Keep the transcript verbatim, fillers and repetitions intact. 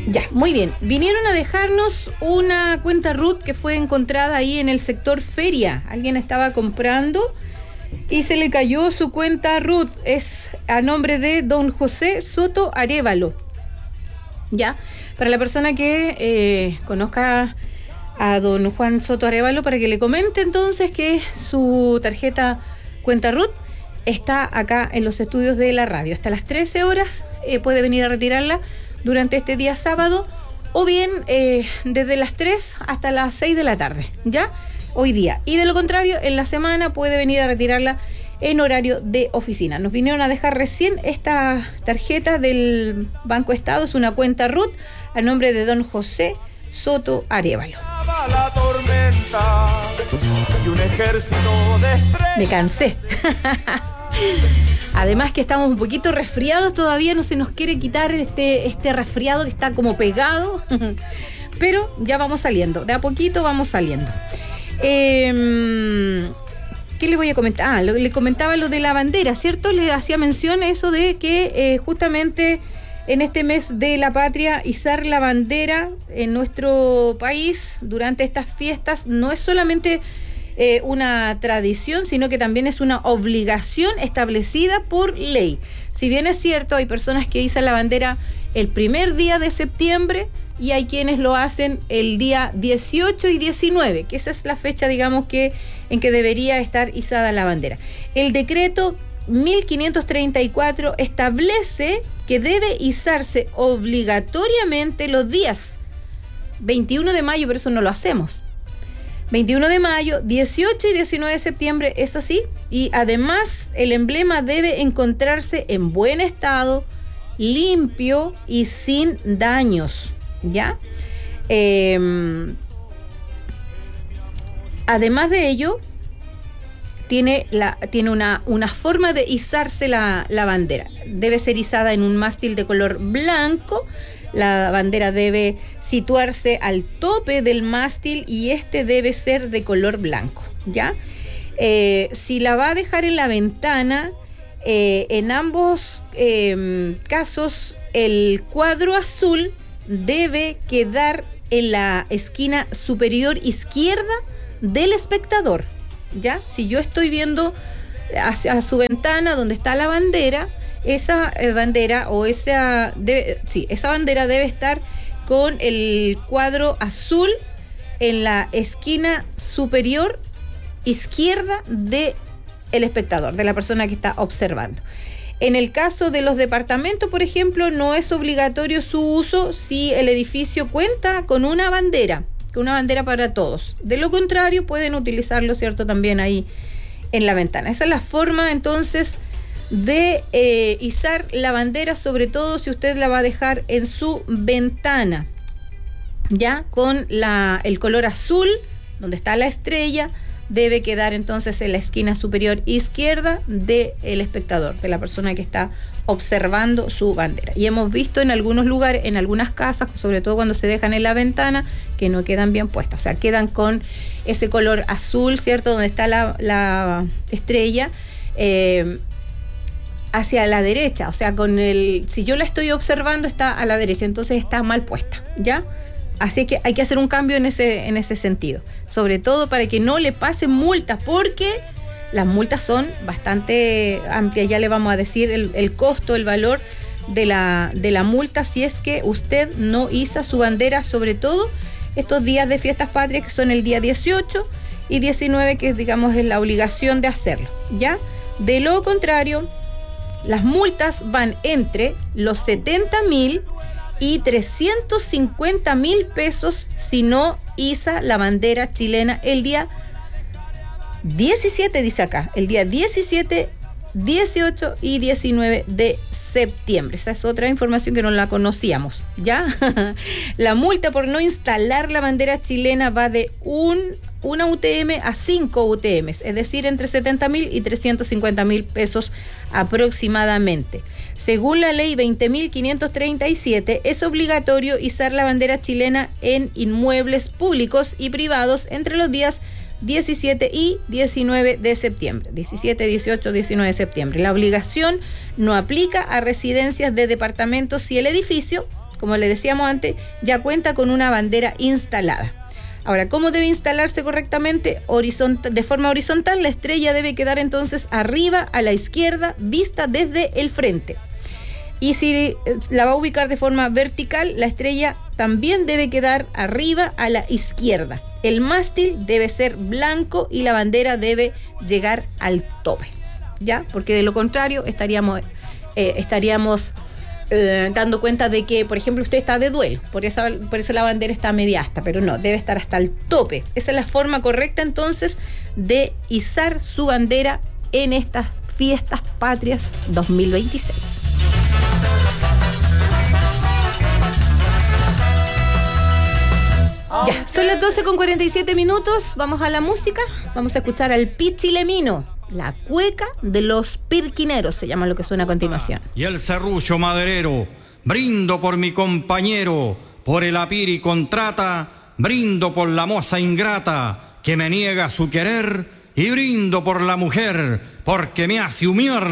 Ya, muy bien. Vinieron a dejarnos una cuenta R U T que fue encontrada ahí en el sector Feria. Alguien estaba comprando y se le cayó su cuenta R U T. Es a nombre de don José Soto Arévalo. Ya, para la persona que eh, conozca a don Juan Soto Arévalo, para que le comente entonces que su tarjeta cuenta R U T está acá en los estudios de la radio. Hasta las trece horas eh, puede venir a retirarla durante este día sábado, o bien eh, desde las tres hasta las seis de la tarde, ¿ya? Hoy día. Y de lo contrario, en la semana puede venir a retirarla en horario de oficina. Nos vinieron a dejar recién esta tarjeta del Banco Estado, es una cuenta R U T a nombre de don José Soto Arévalo. La tormenta y un ejército de estrellas. Me cansé. Además que estamos un poquito resfriados todavía, no se nos quiere quitar este, este resfriado que está como pegado, pero ya vamos saliendo, de a poquito vamos saliendo. Eh, ¿Qué le voy a comentar? Ah, lo, le comentaba lo de la bandera, ¿cierto? Le hacía mención a eso de que eh, justamente en este mes de la patria, izar la bandera en nuestro país durante estas fiestas no es solamente Eh, una tradición, sino que también es una obligación establecida por ley. Si bien es cierto, hay personas que izan la bandera el primer día de septiembre y hay quienes lo hacen el día dieciocho y diecinueve, que esa es la fecha, digamos, que en que debería estar izada la bandera. El decreto mil quinientos treinta y cuatro establece que debe izarse obligatoriamente los días veintiuno de mayo, pero eso no lo hacemos. veintiuno de mayo, dieciocho y diecinueve de septiembre, es así, y además el emblema debe encontrarse en buen estado, limpio y sin daños, ¿ya? Eh, además de ello, tiene, la, tiene una, una forma de izarse la, la bandera. Debe ser izada en un mástil de color blanco. La bandera debe situarse al tope del mástil y este debe ser de color blanco, ¿ya? Eh, si la va a dejar en la ventana, eh, en ambos eh, casos el cuadro azul debe quedar en la esquina superior izquierda del espectador, ¿ya? Si yo estoy viendo hacia su ventana donde está la bandera, esa eh, bandera o esa debe, sí, esa bandera debe estar con el cuadro azul en la esquina superior izquierda de el espectador, de la persona que está observando. En el caso de los departamentos, por ejemplo, no es obligatorio su uso si el edificio cuenta con una bandera, con una bandera para todos. De lo contrario, pueden utilizarlo, ¿cierto?, también ahí en la ventana. Esa es la forma, entonces, de eh, izar la bandera, sobre todo si usted la va a dejar en su ventana, ya con la, el color azul donde está la estrella debe quedar entonces en la esquina superior izquierda del espectador, de la persona que está observando su bandera. Y hemos visto en algunos lugares, en algunas casas, sobre todo cuando se dejan en la ventana, que no quedan bien puestas, o sea, quedan con ese color azul, ¿cierto?, donde está la, la estrella eh, hacia la derecha, o sea, con el, si yo la estoy observando está a la derecha, entonces está mal puesta, ¿ya? Así que hay que hacer un cambio en ese, en ese sentido, sobre todo para que no le pasen multas, porque las multas son bastante amplias. Ya le vamos a decir el, el costo, el valor de la, de la multa si es que usted no iza su bandera, sobre todo estos días de fiestas patrias, que son el día dieciocho y diecinueve, que digamos es la obligación de hacerlo, ¿ya? De lo contrario, las multas van entre los setenta mil y trescientos cincuenta mil pesos si no iza la bandera chilena el día diecisiete, dice acá, el día diecisiete, dieciocho y diecinueve de septiembre. Esa es otra información que no la conocíamos, ¿ya? La multa por no instalar la bandera chilena va de un, una U T M a cinco U T Ms, es decir, entre setenta mil y trescientos cincuenta mil pesos aproximadamente. Según la ley veinte mil quinientos treinta y siete, es obligatorio izar la bandera chilena en inmuebles públicos y privados entre los días diecisiete y diecinueve de septiembre. diecisiete, dieciocho, diecinueve de septiembre. La obligación no aplica a residencias de departamentos si el edificio, como le decíamos antes, ya cuenta con una bandera instalada. Ahora, ¿cómo debe instalarse correctamente? Horizontal, de forma horizontal, la estrella debe quedar entonces arriba, a la izquierda, vista desde el frente. Y si la va a ubicar de forma vertical, la estrella también debe quedar arriba, a la izquierda. El mástil debe ser blanco y la bandera debe llegar al tope, ¿ya? Porque de lo contrario estaríamos, eh, estaríamos eh, dando cuenta de que, por ejemplo, usted está de duelo, por eso, por eso la bandera está media asta, pero no, debe estar hasta el tope. Esa es la forma correcta entonces de izar su bandera en estas fiestas patrias dos mil veintiséis. Ya, son las doce con cuarenta y siete minutos, vamos a la música, vamos a escuchar al Pichilemino, la cueca de los pirquineros, se llama lo que suena a continuación. Y el serrullo maderero, brindo por mi compañero, por el apiri contrata, brindo por la moza ingrata, que me niega su querer, y brindo por la mujer, porque me hace humillar